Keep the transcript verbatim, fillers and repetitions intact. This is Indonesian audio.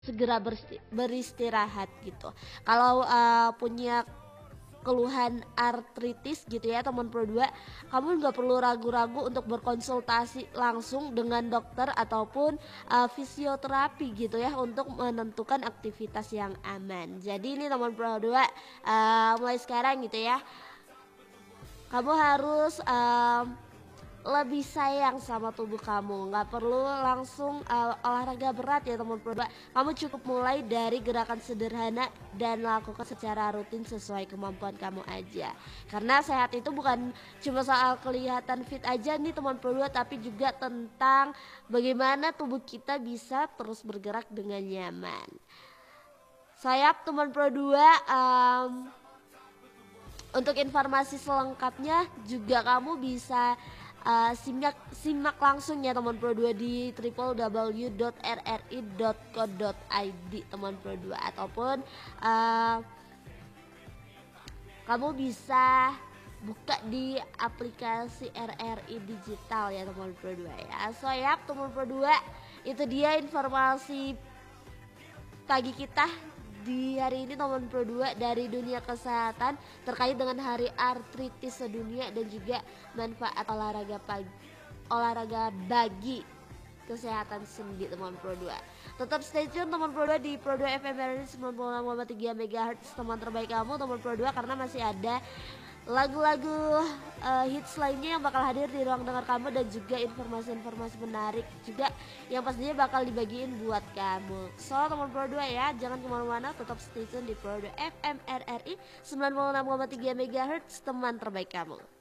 segera bersti- beristirahat gitu. Kalau uh, punya keluhan artritis gitu ya teman Pro dua, kamu nggak perlu ragu-ragu untuk berkonsultasi langsung dengan dokter ataupun uh, fisioterapi gitu ya untuk menentukan aktivitas yang aman. Jadi ini teman Pro dua, uh, mulai sekarang gitu ya kamu harus um, lebih sayang sama tubuh kamu, nggak perlu langsung uh, olahraga berat ya teman Pro dua. Kamu cukup mulai dari gerakan sederhana dan lakukan secara rutin sesuai kemampuan kamu aja, karena sehat itu bukan cuma soal kelihatan fit aja nih teman Pro dua, tapi juga tentang bagaimana tubuh kita bisa terus bergerak dengan nyaman. Sayap teman Pro dua, um, untuk informasi selengkapnya juga kamu bisa Uh, simak simak langsung ya teman Pro dua di w w w dot r r i dot co dot i d teman Pro dua, ataupun uh, kamu bisa buka di aplikasi R R I digital ya teman Pro dua ya. So ya teman Pro dua, itu dia informasi pagi kita di hari ini teman Pro dua dari dunia kesehatan terkait dengan hari artritis sedunia dan juga manfaat olahraga pagi, olahraga bagi kesehatan sendi teman Pro dua. Tetap stay tune teman Pro dua di Pro dua F M R R I sembilan puluh enam koma tiga megahertz, teman terbaik kamu teman Pro dua, karena masih ada lagu-lagu uh, hits lainnya yang bakal hadir di ruang dengar kamu, dan juga informasi-informasi menarik juga yang pastinya bakal dibagiin buat kamu. So teman Pro dua ya, jangan kemana-mana, tetap stay tune di Pro dua F M R R I sembilan puluh enam koma tiga megahertz, teman terbaik kamu.